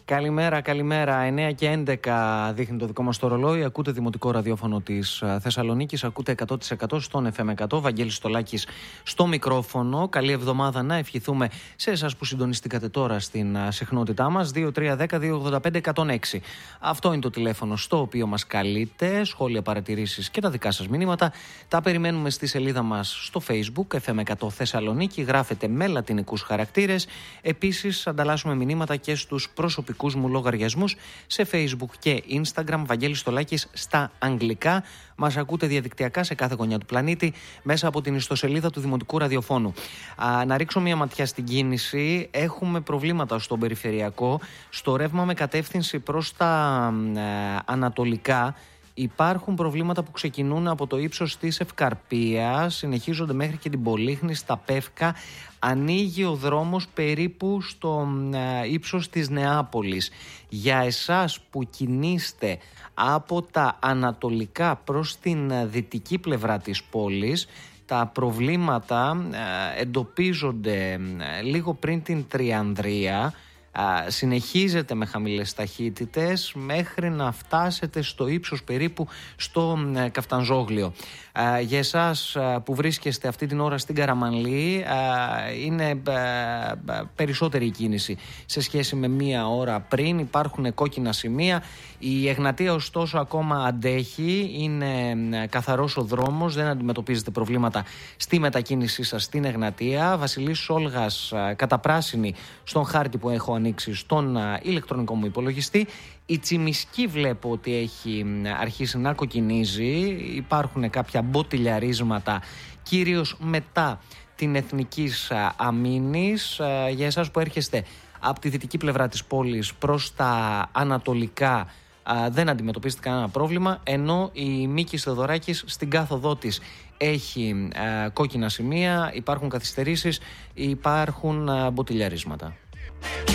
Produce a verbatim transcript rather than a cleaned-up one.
Καλημέρα, καλημέρα. εννιά και έντεκα δείχνει το δικό μας το ρολόι. Ακούτε Δημοτικό Ραδιόφωνο της Θεσσαλονίκης. Ακούτε εκατό τοις εκατό στον εφ εμ εκατό. Βαγγέλης Στολάκης στο μικρόφωνο. Καλή εβδομάδα να ευχηθούμε σε εσάς που συντονιστήκατε τώρα στην συχνότητά μας. δύο τρία ένα μηδέν δύο ογδόντα πέντε εκατόν έξι. Αυτό είναι το τηλέφωνο στο οποίο μας καλείτε. Σχόλια, παρατηρήσεις και τα δικά σας μηνύματα τα περιμένουμε στη σελίδα μας στο Facebook εφ εμ εκατό Θεσσαλονίκη. Γράφετε με λατινικούς χαρακτήρες. Επίσης, ανταλλάσσουμε μηνύματα και στους προσωπικούς μου λογαριασμούς σε Facebook και Instagram. Βαγγέλης Στολάκης στα αγγλικά. Μας ακούτε διαδικτυακά σε κάθε γωνιά του πλανήτη μέσα από την ιστοσελίδα του Δημοτικού Ραδιοφώνου. Α, να ρίξω μια ματιά στην κίνηση. Έχουμε προβλήματα στον περιφερειακό. Στο ρεύμα με κατεύθυνση προς τα ε, ανατολικά. Υπάρχουν προβλήματα που ξεκινούν από το ύψος της Ευκαρπίας, συνεχίζονται μέχρι και την Πολύχνη, στα Πεύκα. Ανοίγει ο δρόμος περίπου στο ε, ύψος της Νεάπολης. Για εσάς που κινείστε από τα ανατολικά προς την δυτική πλευρά της πόλης, τα προβλήματα ε, εντοπίζονται ε, λίγο πριν την Τριανδρία. Uh, συνεχίζετε με χαμηλές ταχύτητες μέχρι να φτάσετε στο ύψος περίπου στο uh, Καφτανζόγλιο. Uh, για εσάς uh, που βρίσκεστε αυτή την ώρα στην Καραμανλή, uh, είναι uh, περισσότερη η κίνηση σε σχέση με μία ώρα πριν. Υπάρχουν κόκκινα σημεία. Η Εγνατία ωστόσο ακόμα αντέχει, είναι uh, καθαρός ο δρόμος, δεν αντιμετωπίζετε προβλήματα στη μετακίνησή σας στην Εγνατία. Βασιλής Όλγας uh, καταπράσινη στον χάρτη που έχω ανοίξει στον ηλεκτρονικό μου υπολογιστή. Η Τσιμισκή βλέπω ότι έχει αρχίσει να κοκκινίζει. Υπάρχουν κάποια μποτιλιαρίσματα κυρίως μετά την Εθνικής Αμήνης. Για εσάς που έρχεστε από τη δυτική πλευρά της πόλης προς τα ανατολικά, δεν αντιμετωπίζετε κανένα πρόβλημα, ενώ η Μίκης Θεοδωράκης στην κάθοδό της έχει κόκκινα σημεία, υπάρχουν καθυστερήσεις, υπάρχουν μποτιλιαρίσματα.